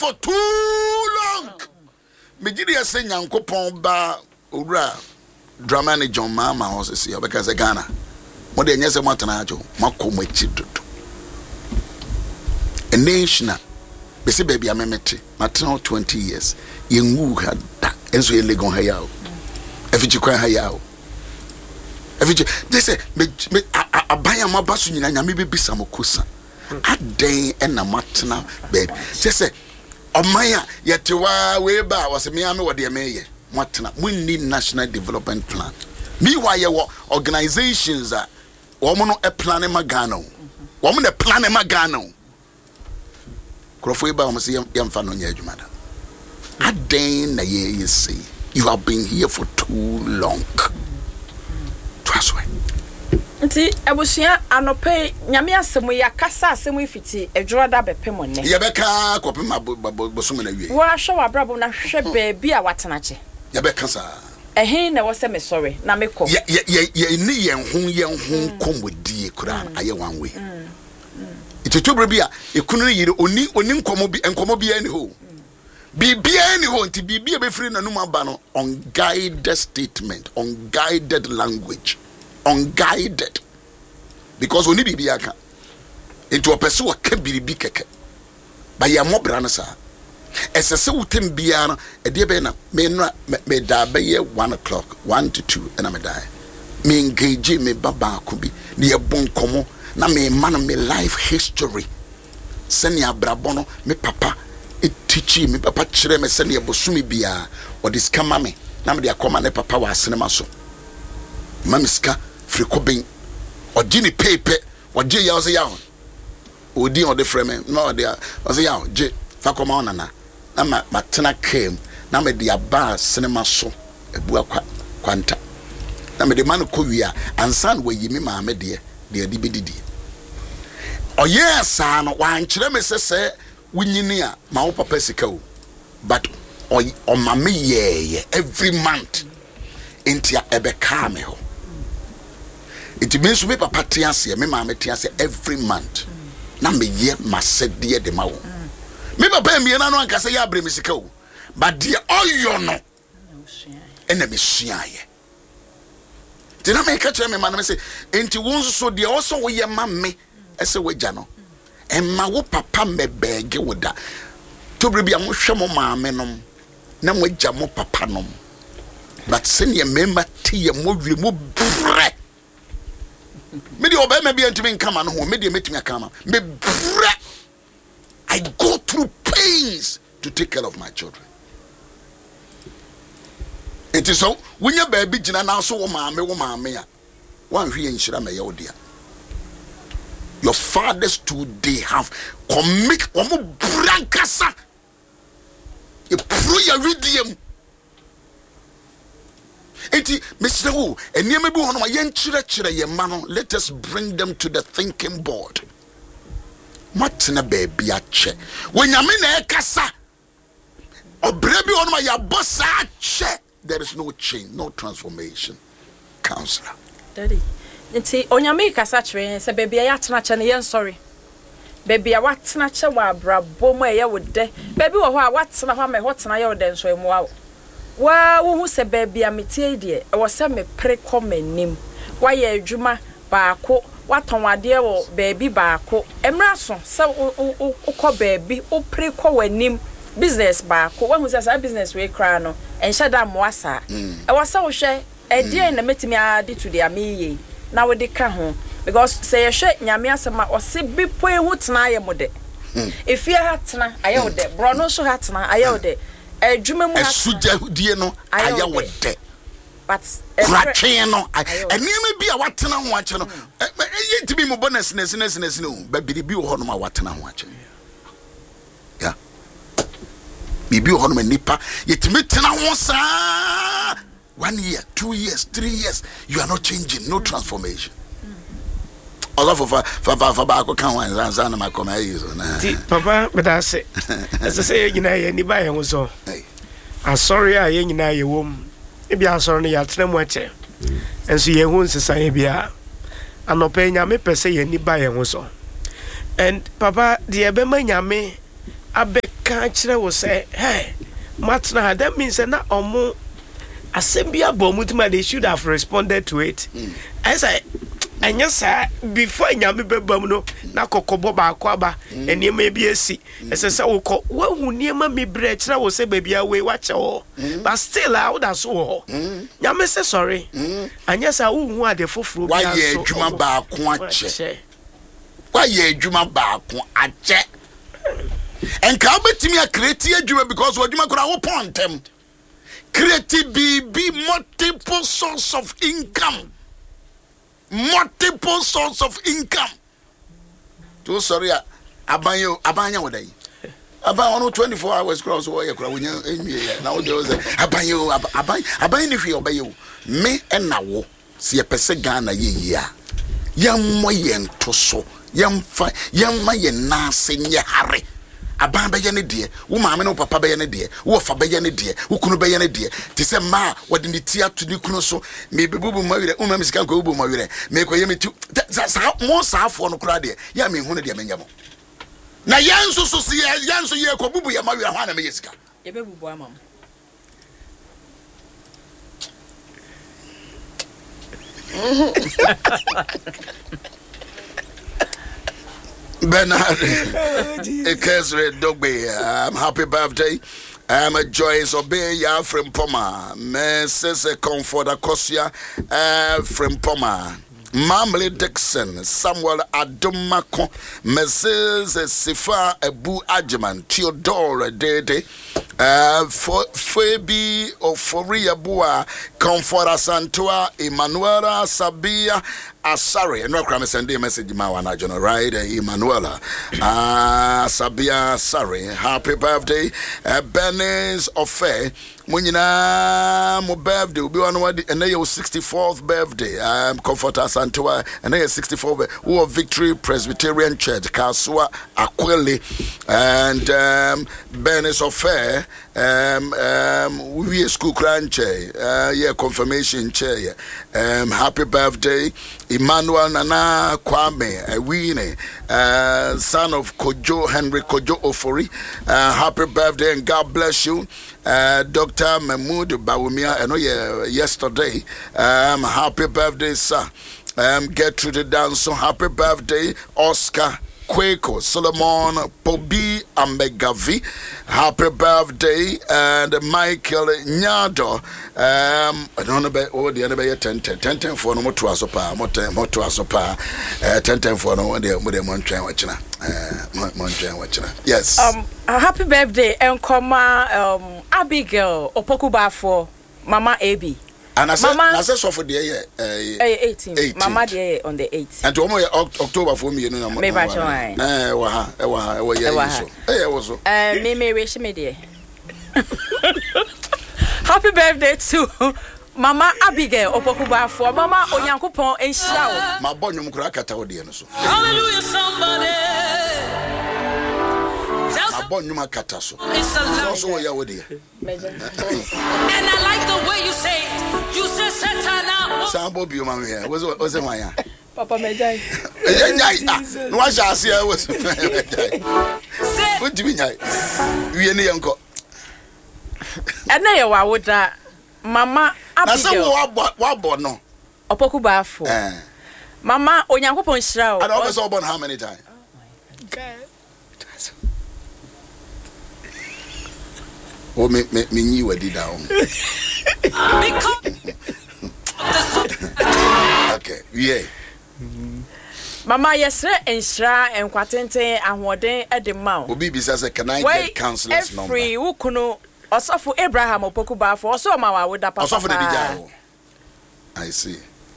for too long. Mejiria say Nyankopon ba owura drama ne John Mama house say because Ghana. Mo de nyese matana ajo makomachi dodo. A nation bese baby amemete matana 20 years. Yengu hada enso ye legon hayao. Efichi kwan hayao. Efichi they say me abaya mabasu nyina nyame bebisa mokosa. Aden na matana baby. Say Omaya yetewa weba was me ame wo de meye matana we need national development plan. Meanwhile your organizations are woman no plan magano. Woman the plan magano. Krofo eba wo se yemfa no nya adwumada. Aden na ye say you have been here for too long. Trust me. Nti ebusia anope nyame asemu ya kasa asemu ifiti edwurada bepem ne ye beka kopem bosom na wie wa hwe wa brabo na hwe baabi a watenache ye beka sa ehin na wo se me sorry na me kom ye ni yen hu komodie kura aye one way itotobro bia ekunu yire oni nkomo bia ni ho bibia ni ho nti bibia be free na no aba no unguided statement, unguided language. Unguided because only bibiaka into a person who can be keke by your mobran sa as a certain biana a dear bena me da be 1 o'clock 1 to 2 and I'm a die me engage me baba could be near bon como na me man me life history send ya brabono me papa it teach me papa chere me send ya bosumi bia or this kamame na me dia koma ne papa wa cinema so mamiska frikobin or Ginny Pepe or J. Yaw Odi or the frame no there was a yaw J. Fakoma na matana came na me dia bar cinema so a bua quanta na me the man kowia ansan we yimi ma me de dibidi o yes an wan kire me se wunyini a ma wo papa sika o but o ma me ye every month intia ebe ka me ho. It means we papa tiase me mama tiase every month. Na me ye masede de ma wo. Me papa me na no anka se ya bre me sika o. But the oyo no. Ena me sua ye. Ti na me ka kire me ma na me say enti won so de also wo ye ma me ese wagya no. Emma wo papa me bege wo da. To bre bia mo hwe mo maame nom. Na mo agya mo papa nom. But senior member tea mo wi mo bre. Me di obey me bi antimi nkama no ho me di metimi akama me bre. I go through pains to take care of my children. It is so when you baby gina na so wo maame a wan hwe enhyira me ye odia. Your fathers today have commit omo brankasa. You pro your redeem. Eti Mr. Wu, enieme bi hono ma yenkyerɛkyerɛ ye ma no, let us bring them to the thinking board. Matena baby ache. Wenyame na ekasa. Obre bi hono ma ya bossa ache. There is no change, no transformation. Counselor. Daddy. Nti onyame kasa kyerɛ sɛ baby ya tena kyɛ ne yen sorry. Baby a watena kyɛ wa brabo mo ye wo de. Baby wo ho a watena ho ma ho tena ye wo de nso emu awo. Wa wo hu se baby ametie de e wo se me pre komanim wa ye adwuma baako waton ade wo baby baako emra so se ukọ baby o pre ko wanim business baako wa hu se sa business we kra no enhye da mo asa e wo se wo hwe e de na metimi ade to de ameye na wo de ka ho because say ye hwe nyame asema o se bi po ehu tena ye mo de efie ha tena aye wo de bro no so ha tena aye wo de adwuma mu asuja hudie no aya wode but kratwe no enema bi a watena ho ache no yentimi mo bonus no babiri bi wo ho no ma watena ho ache ya bibi wo ho no nipa yetimi tena ho sa 1 year 2 years 3 years you are not changing, no transformation. Allah for back can one Zanzana my command. Papa, but I say, as I say, you know, anybody was so. I'm sorry, I ain't know your womb. Maybe I'm sorry, I'll tell them what you and see your wounds society. I'm not paying me per se anybody was so. And Papa, the Abema Yame, I beg kire wo say hey matna that means na omo assembly abomutuma they should have responded to it. I say anya sa before nyame bebam no na kokobo ba akwa enema bi esi esese wo ko wa hu niema mi bre kire wo se bebia we wa che ho but still I would aso ho nyame say sorry anya sa wo hu ade foforo bi aso wa ye adwuma ba ako ache wa ye adwuma ba ako ache enka betimi a create adwuma because adwuma kora wo pontem create be multiple source of income. Multiple source of income. Too sorry, abanya wodai. About 24 hours cross wire crowd. Now there was abay if you obey you. Me and now see a pesegana ye yam moyen toso yam mayen na senya hare. Aban be ye ne de wo maame no papa be ye ne de wo fa be ye ne de wo kunu be ye ne de ti se ma wode ni tia to ni kunu so me bebubu ma wire wo ma misika ko bubu ma wire me ko ye me ti sa mo sa afo no kura de ya me hu ne de menya mo na yanso so se yanso ye ko bubu ye ma wire ho na me yesika ye be bubu amam Bernard, Dogbe, happy birthday. I'm a Joyce Obey ya from Poma. Mrs. Comfort Akosia from Poma. Mamle Dixon, Samuel Adomako, Mrs. Sifa Abu Ajman, Theodore Dede, Phoebe Ophoria Bua, Comfort Santua, Emanuela Sabia, Asari, no crime send a message, Mawana General, right? Emanuela, Sabia, sorry, happy birthday, Benes Ofe. Munina mo birthday will be on what and your 64th birthday. Comforter Santua and your 64th who Victory Presbyterian Church, Kasua Aquili and Benes Affair we school crunch yeah confirmation chair. Happy birthday, Emmanuel Nana Kwame Awine, son of Kojo Henry Kojo Ofori. Happy birthday and God bless you. Dr. Mahmoud Bawumia, I know yesterday. Happy birthday, sir. Get to the dance. So happy birthday, Oscar Kweko, Solomon Pobi Ambegavi. Happy birthday, and Michael Nyado. I don't know about all the other 10 for no more to asopa, more to asopa, 10 for no one, the Montreal watching. Yes. Happy birthday, Nkoma Abigail Opokuba for Mama Abi. And I said, I said, so for the 18. Mama day on the 8th. And to almost October for me, you know, maybe I try. Me wish me dear. Happy birthday to Mama Abigail Opokuba for Mama Onyankopon and Shao. My bonum crackata audience. Hallelujah, somebody. Bonuma Catasso. It's also a yawdy. And I like the way you say it. You say Satan. Sambo be my hair. Was it my Papa Medjay? No, I shall see I was. What do you mean? We are young. And now I would Mama Abigail. What no? Opokuba for Mama Onyankopon Shao. I always saw how many times. Oh, me knew what did down. Okay, yeah. Mama, yes, and Shra and Quatente and Wade at the mouth. Obi says, can I get counselors number? Free Wukuno, also for Abraham or Pokuba for so Mama would up. Also for the Dijao. I see.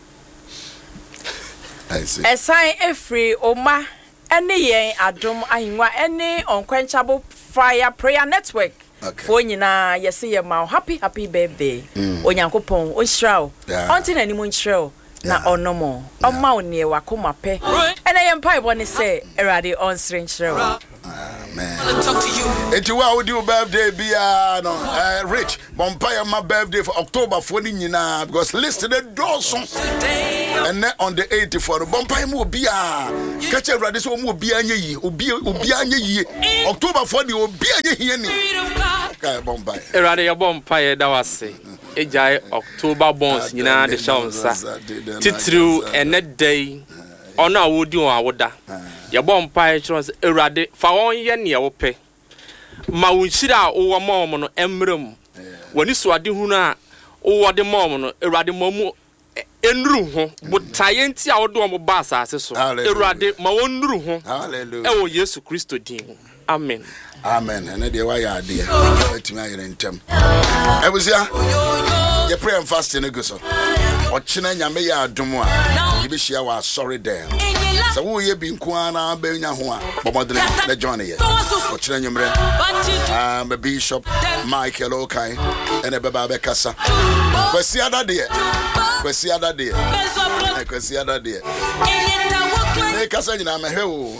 A sign a free Oma, any ye Adum Aingwa, any unquenchable fire prayer network. Okay. For nyina yesi ye ma happy birthday onyankopon onhirawo onti na nimu nhirawo na onomo oma oni wakoma pe ena ye mpa ibo ne se erade onsre nhirawo amen. I want to talk to you. Eti wa wo di birthday bia no Rich Bompire my birthday for October 4 nyina because listed the doors and then on the 8th for Bompire mo bia catch everybody so mo bia anye yi obi anye yi October 4 di obi anye yi ni okay Bompire erade ya Bompire da wase ejai October bonds nyina de shansa titru ene day ona awodi on awoda ya Bompire chance erade fa won ye ne wo pe ma wonhyira wo mom no emrem wani so ade hunu a wo de mom no erade momu enuru ho botaye nti a wo do mo ba asase so erade ma wonuru ho hallelujah e wo Yesu Kristo din amen amen ene de wa ya ade atimi ayere ntem ebusia ye pray and fast in go so ochina nyame ya adom a ye hia wa sorry dem so wo ye bi nko ana ba nya ho a bomodene na join ye ochina nyumre Bishop Michael Okai ene beba be kasa kwasi ada de me kasa nyina me he o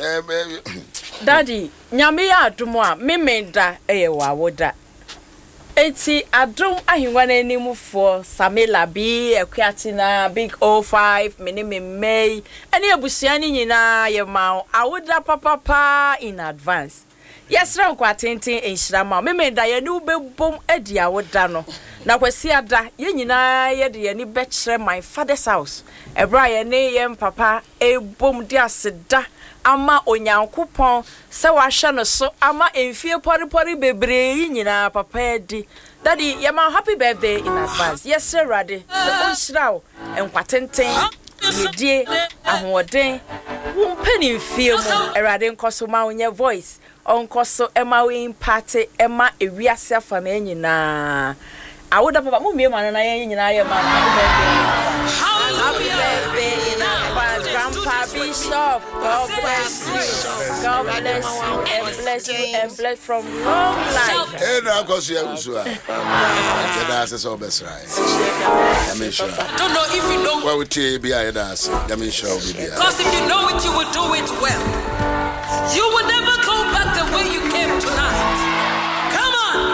Daddy nyame ya adom a memenda eyewa woda eti adom ahinwa na animfo Samela bi Ekwatina Big 05 Mei ene abusua ni nyina ye ma awoda papa in advance yes ran kwa tenten enhyirama memenda ye ne ubebom adi awoda no na kwasi ada ye nyina ye de ye ni bekire my father's house ebra ye ne ye papa ebom di aseda ama onyankopon se wa hwe no so ama enfie pori bebre nyina papa edi daddy ye ma happy birthday in advance yes rade onhyiraw enkwatenten yedie ahoden wumpani mfie mu erade nkoso ma onye voice onkoso ema we party ema ewiase afa na nyina awoda papa mu mie ma na ye nyina ye ma happy birthday in advance Grandpa Bishop God bless you and bless you and bless from long life na koso ya usu a da se so besra ya sure Don't know if you know. well we tie bia ya da se ya sure we bia Because if you know it, you will do it well.